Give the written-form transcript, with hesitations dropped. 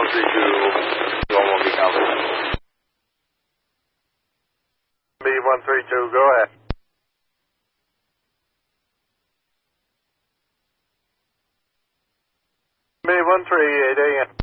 B132, one will be covered. B132, go ahead. B138 AM.